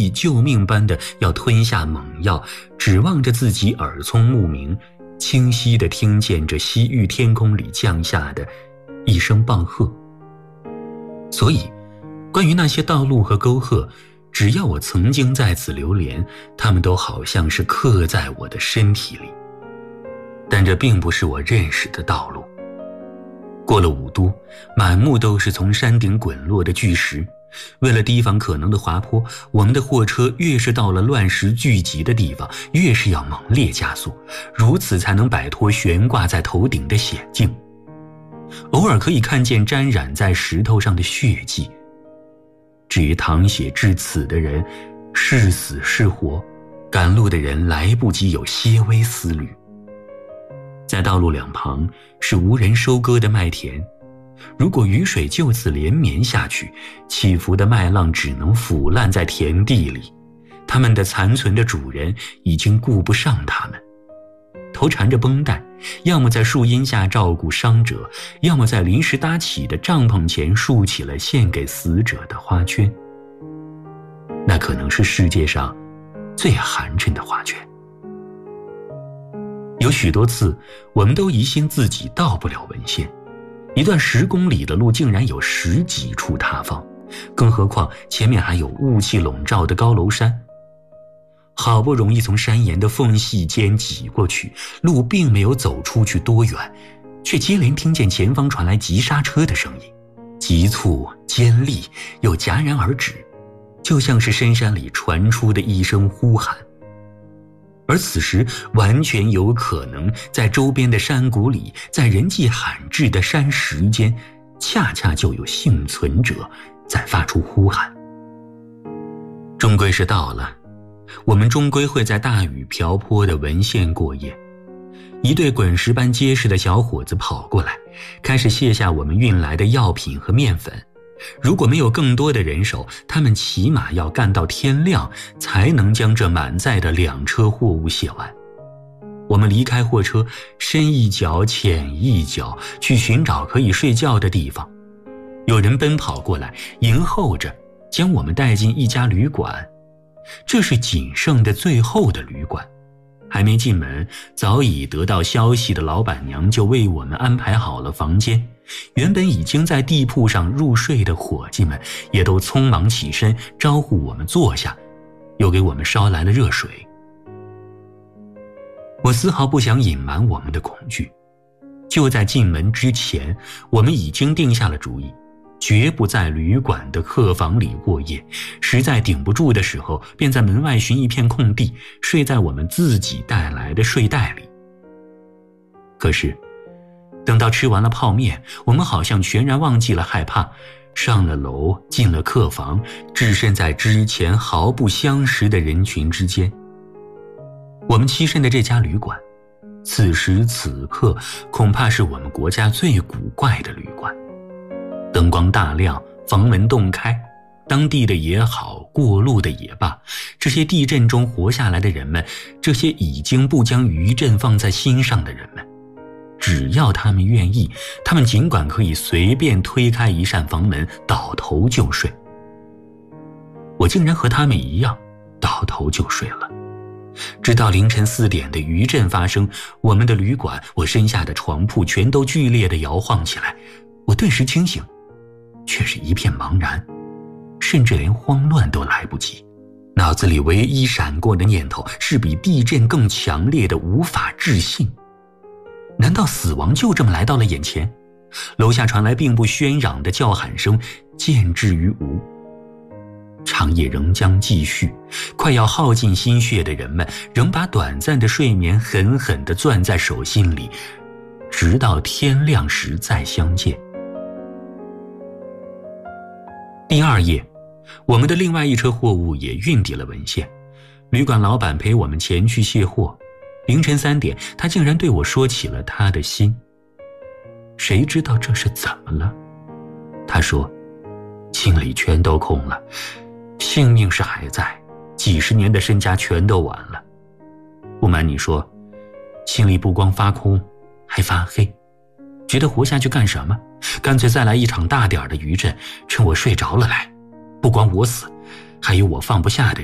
意救命般的要吞下猛药，指望着自己耳聪目明，清晰地听见这西域天空里降下的一声棒喝。所以关于那些道路和沟壑，只要我曾经在此流连，它们都好像是刻在我的身体里。但这并不是我认识的道路。过了武都，满目都是从山顶滚落的巨石，为了提防可能的滑坡，我们的货车越是到了乱石聚集的地方，越是要猛烈加速，如此才能摆脱悬挂在头顶的险境。偶尔可以看见沾染在石头上的血迹。至于淌血至此的人，是死是活，赶路的人来不及有些微思虑。在道路两旁是无人收割的麦田，如果雨水就此连绵下去，起伏的麦浪只能腐烂在田地里，他们的残存的主人已经顾不上他们，头缠着绷带，要么在树荫下照顾伤者，要么在临时搭起的帐篷前竖起了献给死者的花圈。那可能是世界上最寒碜的花圈。有许多次我们都疑心自己到不了文县，一段10公里的路竟然有10几处塌方，更何况前面还有雾气笼罩的高楼山。好不容易从山岩的缝隙间挤过去，路并没有走出去多远，却接连听见前方传来急刹车的声音，急促尖利又戛然而止，就像是深山里传出的一声呼喊。而此时完全有可能在周边的山谷里，在人迹罕至的山石间，恰恰就有幸存者在发出呼喊。终归是到了，我们终归会在大雨瓢泼的文县过夜。一对滚石般结实的小伙子跑过来，开始卸下我们运来的药品和面粉。如果没有更多的人手，他们起码要干到天亮，才能将这满载的2车货物卸完。我们离开货车，深一脚浅一脚，去寻找可以睡觉的地方。有人奔跑过来，迎候着将我们带进一家旅馆。这是仅剩的最后的旅馆，还没进门，早已得到消息的老板娘就为我们安排好了房间。原本已经在地铺上入睡的伙计们也都匆忙起身招呼我们坐下，又给我们烧来了热水。我丝毫不想隐瞒我们的恐惧，就在进门之前，我们已经定下了主意，绝不在旅馆的客房里过夜，实在顶不住的时候，便在门外寻一片空地，睡在我们自己带来的睡袋里。可是等到吃完了泡面，我们好像全然忘记了害怕，上了楼，进了客房，置身在之前毫不相识的人群之间。我们栖身的这家旅馆，此时此刻恐怕是我们国家最古怪的旅馆。灯光大亮，房门洞开，当地的也好，过路的也罢，这些地震中活下来的人们，这些已经不将余震放在心上的人们，只要他们愿意，他们尽管可以随便推开一扇房门，倒头就睡。我竟然和他们一样倒头就睡了，直到凌晨4点的余震发生，我们的旅馆，我身下的床铺全都剧烈地摇晃起来。我顿时清醒，却是一片茫然，甚至连慌乱都来不及。脑子里唯一闪过的念头是比地震更强烈的无法置信。难道死亡就这么来到了眼前？楼下传来并不喧嚷的叫喊声，渐至于无。长夜仍将继续，快要耗尽心血的人们仍把短暂的睡眠狠狠地攥在手心里，直到天亮时再相见。第2夜，我们的另外一车货物也运抵了文县，旅馆老板陪我们前去卸货。凌晨3点，他竟然对我说起了他的心。谁知道这是怎么了？他说，清理全都空了，性命是还在，几十年的身家全都完了。不瞒你说，心里不光发空，还发黑，觉得活下去干什么？干脆再来一场大点的余震，趁我睡着了来，不光我死，还有我放不下的人。